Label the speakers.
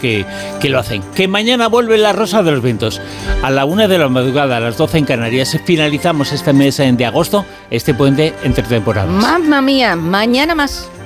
Speaker 1: que lo hacen. Que mañana vuelve la Rosa de los Vientos. A la 1 de la madrugada, a las 12 en Canarias. Finalizamos este mes de agosto, este puente entre temporadas.
Speaker 2: Mamma mía, mañana más.